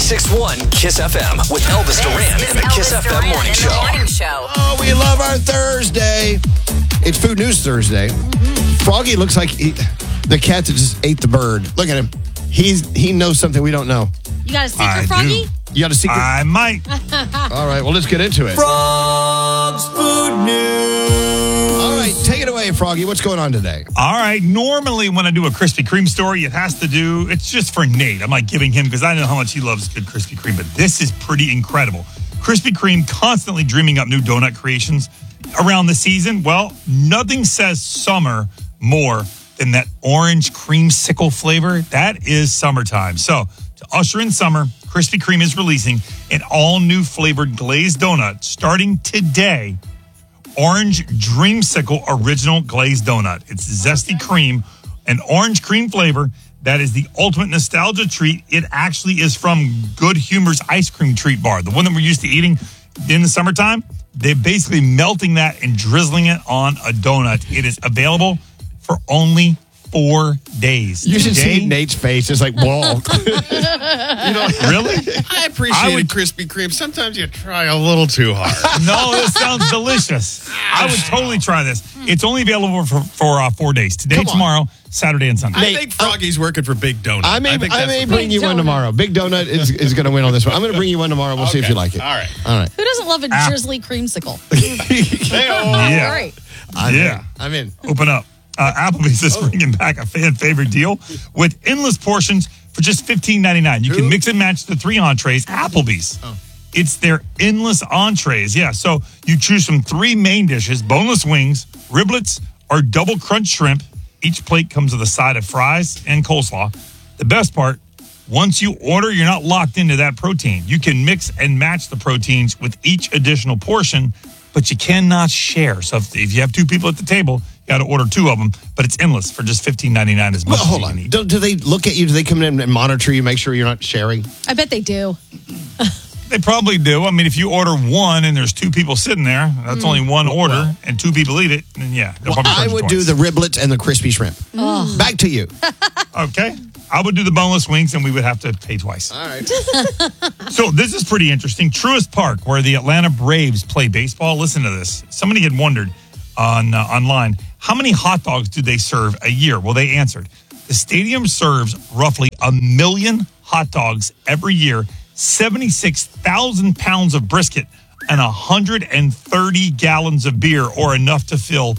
96.1 Kiss FM with Elvis Duran and the Kiss FM Morning Show. Oh, we love our Thursday. It's Food News Thursday. Froggy looks like the cat that just ate the bird. Look at him. He knows something we don't know. You got a secret, Froggy? You got a secret? I might. All right, well, let's get into it. Frog's Food News. All right, take it away, Froggy. What's going on today? All right. Normally, when I do a Krispy Kreme story, it's just for Nate. I'm like giving him because I know how much he loves good Krispy Kreme, but this is pretty incredible. Krispy Kreme constantly dreaming up new donut creations around the season. Well, nothing says summer more than that orange creamsicle flavor. That is summertime. So, to usher in summer, Krispy Kreme is releasing an all-new flavored glazed donut starting today. Orange Dreamsicle Original Glazed Donut. It's zesty cream, an orange cream flavor that is the ultimate nostalgia treat. It actually is from Good Humor's ice cream treat bar, the one that we're used to eating in the summertime. They're basically melting that and drizzling it on a donut. It is available for only 4 days. You should see Nate's face. It's like, whoa. Really? I appreciate Krispy Kreme. Sometimes you try a little too hard. No, this sounds delicious. I would totally try this. It's only available for 4 days. Today, tomorrow, Saturday, and Sunday. I think Froggy's working for Big Donut. I may bring you one tomorrow. Big Donut is going to win on this one. I'm going to bring you one tomorrow. We'll see if you like it. All right. Who doesn't love a drizzly creamsicle? Yeah. Great. I'm in. Open up. Applebee's is bringing back a fan favorite deal with endless portions for just $15.99. You can mix and match the 3 entrees. Applebee's. It's their endless entrees. Yeah, so you choose from 3 main dishes: boneless wings, riblets, or double crunch shrimp. Each plate comes with a side of fries and coleslaw. The best part, once you order, you're not locked into that protein. You can mix and match the proteins with each additional portion, but you cannot share. So if you have 2 people at the table, you got to order 2 of them, but it's endless for just $15.99 as much as you can eat. Do they look at you? Do they come in and monitor you, make sure you're not sharing? I bet they do. They probably do. I mean, if you order 1 and there's 2 people sitting there, that's only 1 order, and 2 people eat it, then yeah. I would do the riblets and the crispy shrimp. Back to you. Okay. I would do the boneless wings, and we would have to pay twice. All right. So this is pretty interesting. Truist Park, where the Atlanta Braves play baseball. Listen to this. Somebody had wondered online, how many hot dogs do they serve a year? Well, they answered. The stadium serves roughly 1 million hot dogs every year, 76,000 pounds of brisket, and 130 gallons of beer, or enough to fill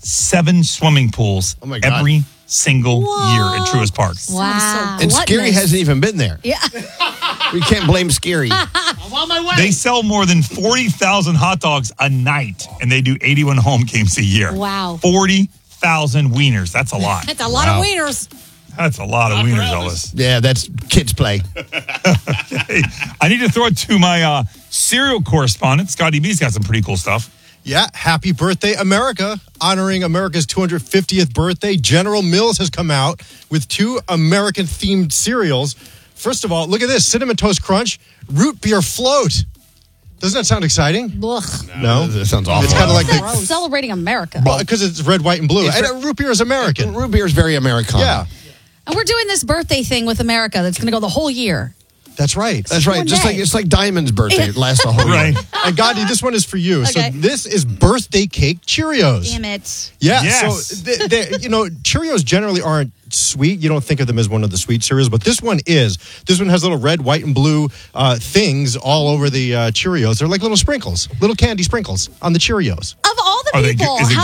7 swimming pools every single year at Truist Park. Wow. And Scary hasn't even been there. Yeah. We can't blame Scary. I'm on my way. They sell more than 40,000 hot dogs a night, and they do 81 home games a year. Wow. 40,000 wieners. That's a lot. That's a lot of wieners. That's a lot of wieners, Elvis. Yeah, that's kids play. Okay. I need to throw it to my cereal correspondent. Scotty B's got some pretty cool stuff. Yeah, happy birthday, America. Honoring America's 250th birthday, General Mills has come out with 2 American-themed cereals. First of all, look at this. Cinnamon Toast Crunch, root beer float. Doesn't that sound exciting? Ugh. No? That sounds awful. It's kind of like That's celebrating America. because it's red, white, and blue. And root beer is American. Root beer is very Americana. Yeah, And we're doing this birthday thing with America that's going to go the whole year. that's right. That's right. One Just day. like it's like Diamond's birthday. It lasts the whole year. Right. And Gandhi, this one is for you. Okay. So this is birthday cake Cheerios. Damn it. Yeah, Yes. so Cheerios generally aren't sweet. You don't think of them as one of the sweet cereals, but this one is. This one has little red, white, and blue things all over the Cheerios. They're like little sprinkles, little candy sprinkles on the Cheerios. Of all the Are they people, good? Is it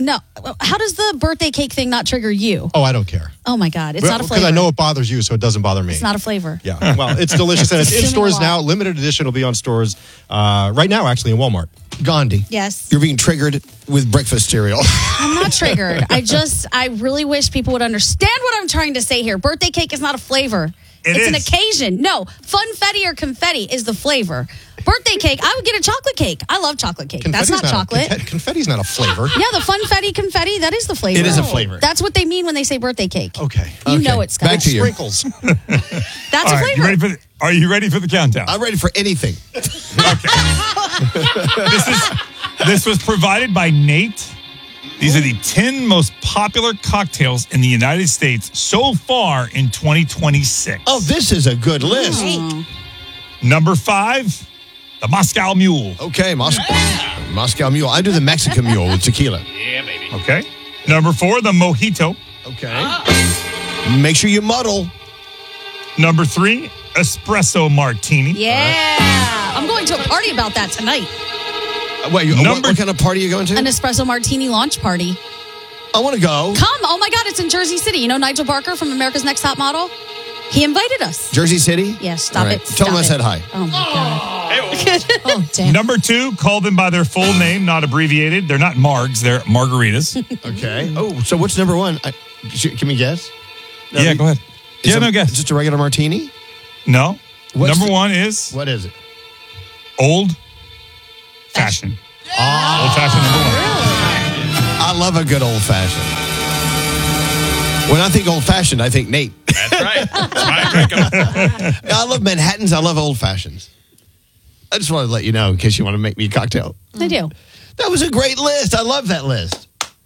how does the birthday cake thing not trigger you? Oh, I don't care. Oh my God, it's not a flavor. Because I know it bothers you, so it doesn't bother me. It's not a flavor. Yeah, well, it's delicious, and it's in Assuming stores a lot. now. Limited edition will be on stores right now, actually, in Walmart. Gandhi. Yes. You're being triggered with breakfast cereal. I'm not triggered. I really wish people would understand what I'm trying to say here. Birthday cake is not a flavor. It's an occasion. No, funfetti or confetti is the flavor. Birthday cake, I would get a chocolate cake. I love chocolate cake. That's not chocolate. Confetti's not a flavor. Yeah, the funfetti confetti, that is the flavor. It is a flavor. That's what they mean when they say birthday cake. Okay. You know it, Scott. Back to you. Sprinkles. That's All a right, flavor. are you ready for the countdown? I'm ready for anything. This was provided by Nate. These are the 10 most popular cocktails in the United States so far in 2026. Oh, this is a good list. Number 5, the Moscow Mule. Okay, Moscow Mule. I do the Mexican Mule with tequila. Yeah, baby. Okay. Number 4, the Mojito. Okay. Make sure you muddle. Number 3, Espresso Martini. Yeah. I'm going to a party about that tonight. Wait, what kind of party are you going to? An espresso martini launch party. I want to go. Come. Oh, my God. It's in Jersey City. You know Nigel Barker from America's Next Top Model? He invited us. Jersey City? Yes, stop All right. it. Tell them I said hi. Oh, my God. Oh, damn. Number 2, call them by their full name, not abbreviated. They're not Margs, they're Margaritas. Okay. Oh, so what's number 1? Can we guess? Yeah, go ahead. Guess. Just a regular martini? No. What's Number 1 is What is it? Old Fashioned. Old Fashioned number 1. I love a good old fashioned. When I think old fashioned, I think Nate. That's right. That's why I drink them. I love Manhattans. I love old fashions. I just wanted to let you know in case you want to make me a cocktail. I do. That was a great list. I love that list.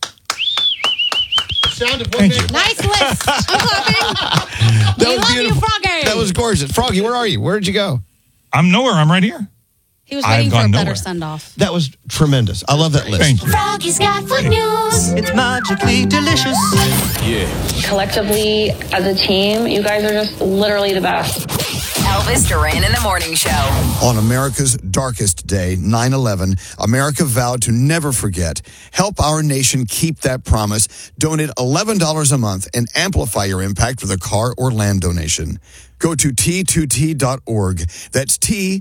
Thank you. Nice list. I'm clapping. That We was love you, beautiful. Froggy. That was gorgeous. Froggy, where are you? Where did you go? I'm nowhere. I'm right here. He was waiting I've for a gone better nowhere. send-off. That was tremendous. I love that list. Thank you. Froggy's got food news. It's magically delicious. Collectively, as a team, you guys are just literally the best. Elvis Duran in the Morning Show. On America's darkest day, 9/11, America vowed to never forget. Help our nation keep that promise. Donate $11 a month and amplify your impact with a car or land donation. Go to T2T.org. That's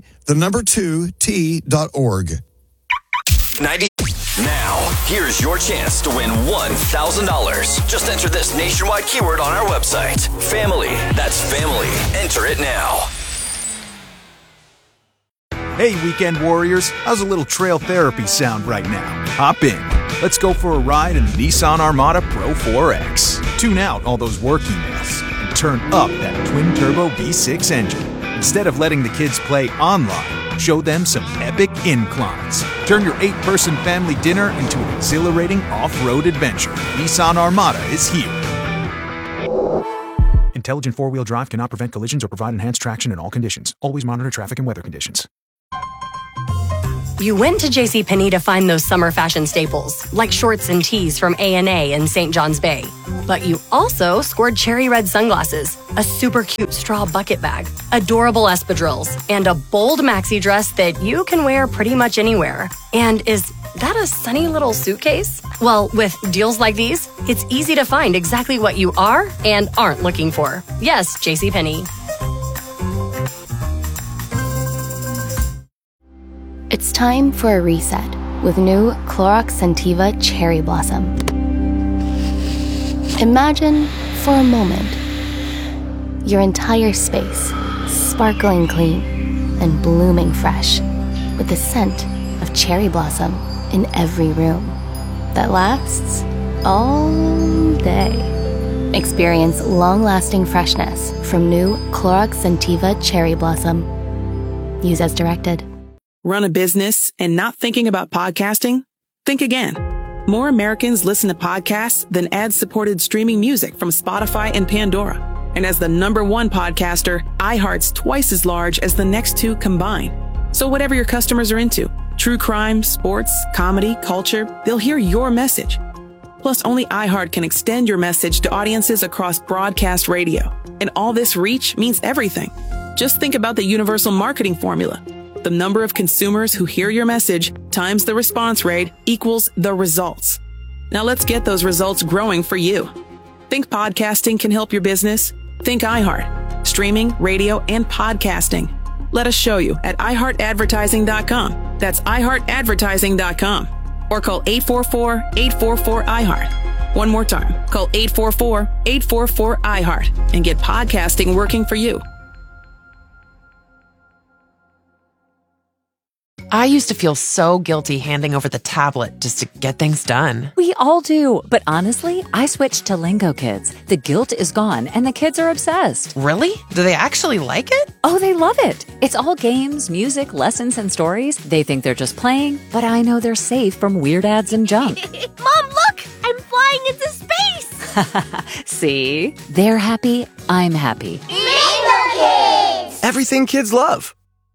T2T.org. 90. Now, here's your chance to win $1,000. Just enter this nationwide keyword on our website. Family. That's family. Enter it now. Hey, weekend warriors, how's a little trail therapy sound right now? Hop in. Let's go for a ride in the Nissan Armada Pro 4X. Tune out all those work emails and turn up that twin-turbo V6 engine. Instead of letting the kids play online, show them some epic inclines. Turn your 8-person family dinner into an exhilarating off-road adventure. Nissan Armada is here. Intelligent four-wheel drive cannot prevent collisions or provide enhanced traction in all conditions. Always monitor traffic and weather conditions. You went to JCPenney to find those summer fashion staples, like shorts and tees from A&A and St. John's Bay. But you also scored cherry red sunglasses, a super cute straw bucket bag, adorable espadrilles, and a bold maxi dress that you can wear pretty much anywhere. And is that a sunny little suitcase? Well, with deals like these, it's easy to find exactly what you are and aren't looking for. Yes, JCPenney. It's time for a reset with new Clorox Scentiva Cherry Blossom. Imagine, for a moment, your entire space sparkling clean and blooming fresh with the scent of cherry blossom in every room that lasts all day. Experience long-lasting freshness from new Clorox Scentiva Cherry Blossom. Use as directed. Run a business and not thinking about podcasting? Think again. More Americans listen to podcasts than ad-supported streaming music from Spotify and Pandora. And as the #1 podcaster, iHeart's twice as large as the next two combined. So whatever your customers are into, true crime, sports, comedy, culture, they'll hear your message. Plus, only iHeart can extend your message to audiences across broadcast radio. And all this reach means everything. Just think about the universal marketing formula. The number of consumers who hear your message times the response rate equals the results. Now let's get those results growing for you. Think podcasting can help your business? Think iHeart. Streaming, radio, and podcasting. Let us show you at iHeartAdvertising.com. That's iHeartAdvertising.com. Or call 844-844-iHeart. One more time. Call 844-844-iHeart and get podcasting working for you. I used to feel so guilty handing over the tablet just to get things done. We all do. But honestly, I switched to Lingo Kids. The guilt is gone and the kids are obsessed. Really? Do they actually like it? Oh, they love it. It's all games, music, lessons, and stories. They think they're just playing, but I know they're safe from weird ads and junk. Mom, look! I'm flying into space! See? They're happy. I'm happy. Lingo Kids! Everything kids love.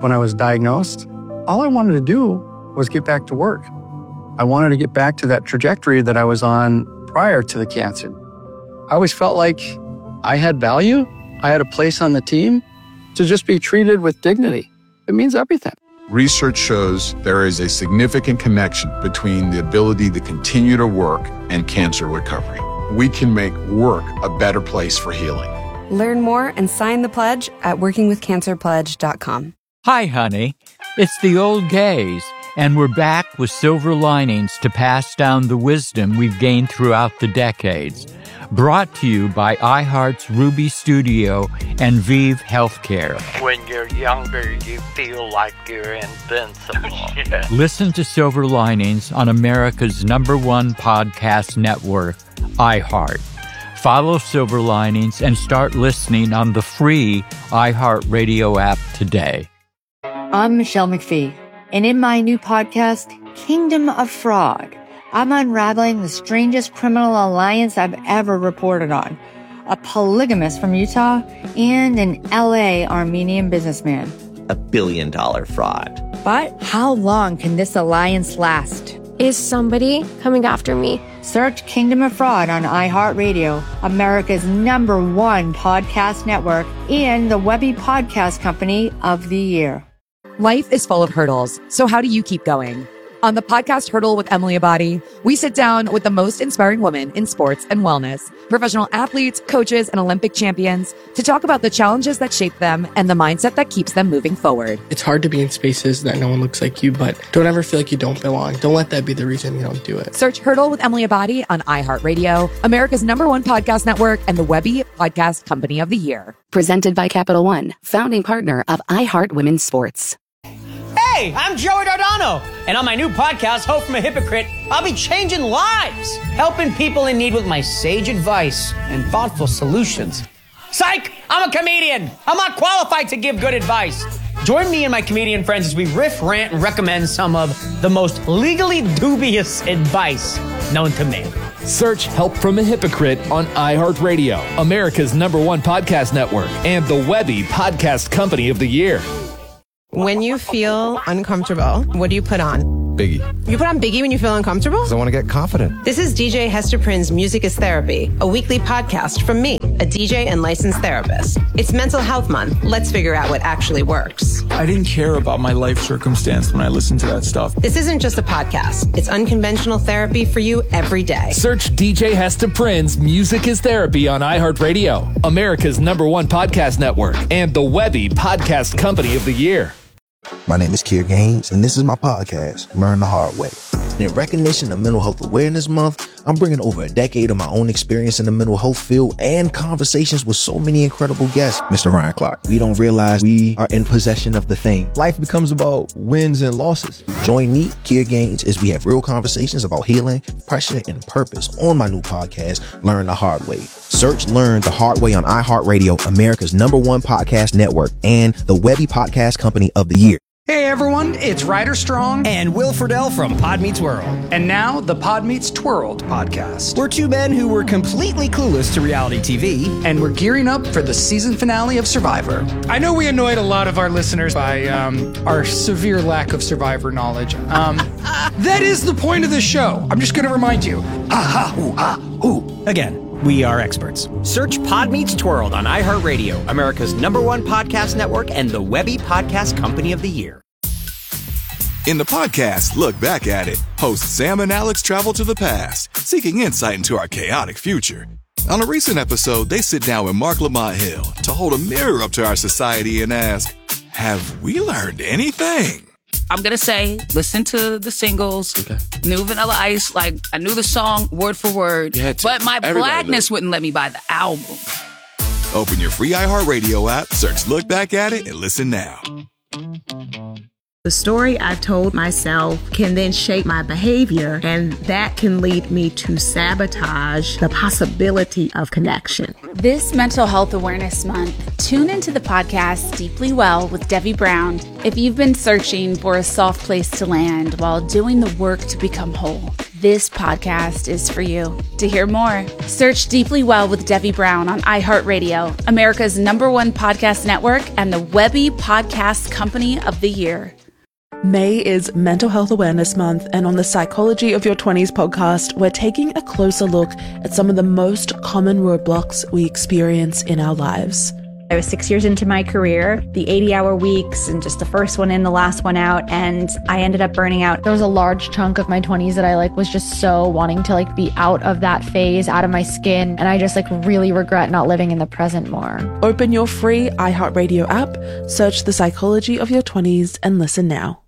when I was diagnosed, all I wanted to do was get back to work. I wanted to get back to that trajectory that I was on prior to the cancer. I always felt like I had value. I had a place on the team to just be treated with dignity. It means everything. Research shows there is a significant connection between the ability to continue to work and cancer recovery. We can make work a better place for healing. Learn more and sign the pledge at workingwithcancerpledge.com. Hi, honey. It's the old gays, and we're back with silver linings to pass down the wisdom we've gained throughout the decades. Brought to you by iHeart's Ruby Studio and Vive Healthcare. When you're younger, you feel like you're invincible. Yeah. Listen to Silver Linings on America's #1 podcast network, iHeart. Follow Silver Linings and start listening on the free iHeartRadio app today. I'm Michelle McPhee, and in my new podcast, Kingdom of Fraud, I'm unraveling the strangest criminal alliance I've ever reported on. A polygamist from Utah and an LA Armenian businessman. $1 billion fraud. But how long can this alliance last? Is somebody coming after me? Search Kingdom of Fraud on iHeartRadio, America's #1 podcast network, and the Webby Podcast Company of the Year. Life is full of hurdles, so how do you keep going? On the podcast Hurdle with Emily Abadi, we sit down with the most inspiring women in sports and wellness, professional athletes, coaches, and Olympic champions to talk about the challenges that shape them and the mindset that keeps them moving forward. It's hard to be in spaces that no one looks like you, but don't ever feel like you don't belong. Don't let that be the reason you don't do it. Search Hurdle with Emily Abadi on iHeartRadio, America's #1 podcast network, and the Webby Podcast Company of the Year. Presented by Capital One, founding partner of iHeart Women's Sports. Hey, I'm Joey Dardano, and on my new podcast, Hope from a Hypocrite, I'll be changing lives, helping people in need with my sage advice and thoughtful solutions. Psych! I'm a comedian. I'm not qualified to give good advice. Join me and my comedian friends as we riff, rant, and recommend some of the most legally dubious advice known to man. Search Help from a Hypocrite on iHeartRadio, America's #1 podcast network, and the Webby Podcast Company of the Year. When you feel uncomfortable, what do you put on? Biggie. You put on Biggie when you feel uncomfortable? Because I want to get confident. This is DJ Hester Prynne's Music is Therapy, a weekly podcast from me, a DJ and licensed therapist. It's Mental Health Month. Let's figure out what actually works. I didn't care about my life circumstance when I listened to that stuff. This isn't just a podcast. It's unconventional therapy for you every day. Search DJ Hester Prynne's Music is Therapy on iHeartRadio, America's #1 podcast network, and the Webby Podcast Company of the Year. My name is Kier Gaines, and this is my podcast, Learn the Hard Way. In recognition of Mental Health Awareness Month, I'm bringing over a decade of my own experience in the mental health field and conversations with so many incredible guests. Mr. Ryan Clark, we don't realize we are in possession of the thing. Life becomes about wins and losses. Join me, Kier Gaines, as we have real conversations about healing, pressure, and purpose on my new podcast, Learn the Hard Way. Search Learn the Hard Way on iHeartRadio, America's #1 podcast network, and the Webby Podcast Company of the Year. Hey everyone, it's Ryder Strong and Will Friedle from Pod Meets World. And now the Pod Meets Twirled podcast. We're two men who were completely clueless to reality TV. And we're gearing up for the season finale of Survivor. I know we annoyed a lot of our listeners by our severe lack of Survivor knowledge. That is the point of the show. I'm just going to remind you. Again. We are experts. Search Pod Meets Twirled on iHeartRadio, America's #1 podcast network, and the Webby Podcast Company of the Year. In the podcast, Look Back at It, hosts Sam and Alex travel to the past, seeking insight into our chaotic future. On a recent episode, they sit down with Mark Lamont Hill to hold a mirror up to our society and ask, have we learned anything? I'm going to say, listen to the singles, New Vanilla Ice, like I knew the song word for word, but my blackness wouldn't let me buy the album. Open your free iHeartRadio app, search Look Back at It, and listen now. The story I've told myself can then shape my behavior, and that can lead me to sabotage the possibility of connection. This Mental Health Awareness Month, tune into the podcast Deeply Well with Debbie Brown. If you've been searching for a soft place to land while doing the work to become whole, this podcast is for you. To hear more, search Deeply Well with Debbie Brown on iHeartRadio, America's #1 podcast network, and the Webby Podcast Company of the Year. May is Mental Health Awareness Month, and on the Psychology of Your 20s podcast, we're taking a closer look at some of the most common roadblocks we experience in our lives. I was 6 years into my career, the 80-hour weeks and just the first one in, the last one out, and I ended up burning out. There was a large chunk of my 20s that I was just so wanting to be out of that phase, out of my skin, and I just really regret not living in the present more. Open your free iHeartRadio app, search The Psychology of Your 20s, and listen now.